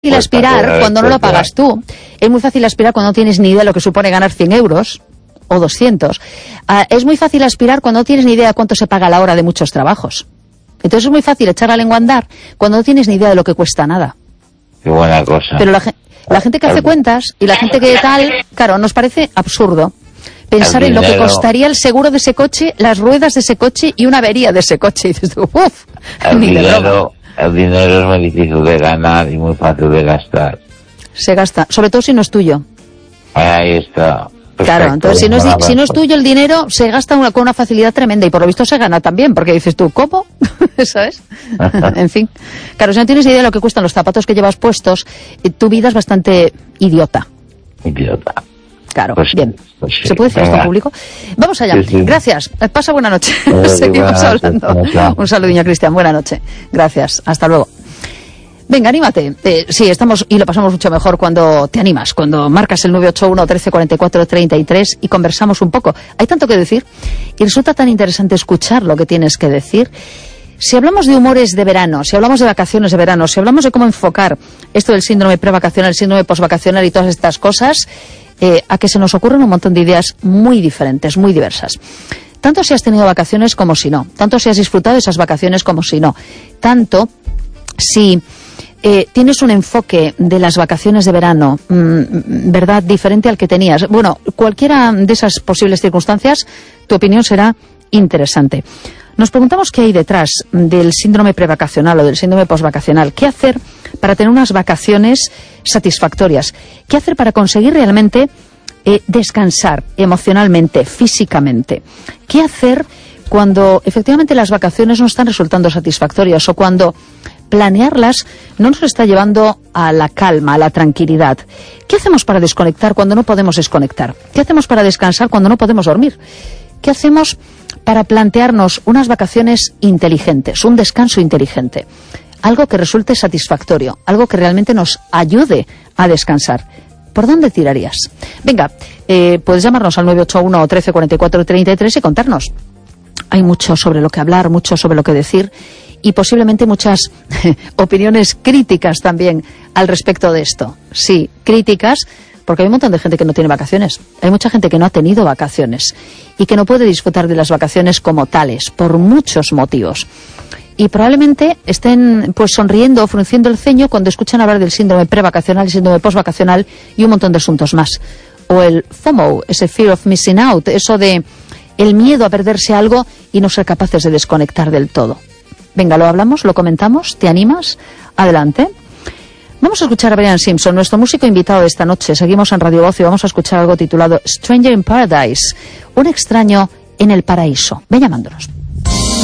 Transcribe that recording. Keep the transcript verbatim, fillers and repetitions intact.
fácil aspirar cuando no lo pagas tú. Es muy fácil aspirar cuando no tienes ni idea de lo que supone ganar cien euros o doscientos. Uh, es muy fácil aspirar cuando no tienes ni idea de cuánto se paga a la hora de muchos trabajos. Entonces es muy fácil echar la lengua a andar cuando no tienes ni idea de lo que cuesta nada. Qué buena cosa. Pero la, la gente que hace cuentas y la gente que tal, claro, nos parece absurdo pensar en lo que costaría el seguro de ese coche, las ruedas de ese coche y una avería de ese coche. Y dices tú, uff, ni de broma. El dinero es muy difícil de ganar y muy fácil de gastar. Se gasta, sobre todo si no es tuyo. Ahí está. Perfecto. Claro, entonces si no, es, si no es tuyo el dinero, se gasta una, con una facilidad tremenda y por lo visto se gana también, porque dices tú, ¿cómo? ¿Sabes? En fin. Claro, si no tienes idea de lo que cuestan los zapatos que llevas puestos, tu vida es bastante idiota. Idiota. Claro, pues, bien. Pues sí. ¿Se puede decir esto en público? Vamos allá. Sí, sí. Gracias. Pasa buena noche. Eh, Seguimos hablando. Un saludinho, Cristian. Buena noche. Gracias. Hasta luego. Venga, anímate. Eh, sí, estamos y lo pasamos mucho mejor cuando te animas, cuando marcas el nueve ocho uno, trece cuarenta y cuatro, treinta y tres y conversamos un poco. Hay tanto que decir y resulta tan interesante escuchar lo que tienes que decir. Si hablamos de humores de verano, si hablamos de vacaciones de verano, si hablamos de cómo enfocar esto del síndrome prevacacional, el síndrome posvacacional y todas estas cosas, eh, a que se nos ocurren un montón de ideas muy diferentes, muy diversas. Tanto si has tenido vacaciones como si no. Tanto si has disfrutado de esas vacaciones como si no. Tanto si eh, tienes un enfoque de las vacaciones de verano, mmm, ¿verdad?, diferente al que tenías. Bueno, cualquiera de esas posibles circunstancias, tu opinión será interesante. Nos preguntamos qué hay detrás del síndrome prevacacional o del síndrome posvacacional. ¿Qué hacer para tener unas vacaciones satisfactorias? ¿Qué hacer para conseguir realmente eh, descansar emocionalmente, físicamente? ¿Qué hacer cuando efectivamente las vacaciones no están resultando satisfactorias o cuando planearlas no nos está llevando a la calma, a la tranquilidad? ¿Qué hacemos para desconectar cuando no podemos desconectar? ¿Qué hacemos para descansar cuando no podemos dormir? ¿Qué hacemos para plantearnos unas vacaciones inteligentes, un descanso inteligente? Algo que resulte satisfactorio, algo que realmente nos ayude a descansar. ¿Por dónde tirarías? Venga, eh, puedes llamarnos al nueve ocho uno, trece cuarenta y cuatro, treinta y tres y contarnos. Hay mucho sobre lo que hablar, mucho sobre lo que decir y posiblemente muchas opiniones críticas también al respecto de esto. Sí, críticas, porque hay un montón de gente que no tiene vacaciones. Hay mucha gente que no ha tenido vacaciones y que no puede disfrutar de las vacaciones como tales, por muchos motivos. Y probablemente estén pues sonriendo o frunciendo el ceño cuando escuchan hablar del síndrome prevacacional, el síndrome posvacacional y un montón de asuntos más. O el FOMO, ese fear of missing out, eso de el miedo a perderse algo y no ser capaces de desconectar del todo. Venga, lo hablamos, lo comentamos, ¿te animas? Adelante. Vamos a escuchar a Brian Simpson, nuestro músico invitado de esta noche. Seguimos en Radio Voz y vamos a escuchar algo titulado Stranger in Paradise, un extraño en el paraíso. Ven llamándonos.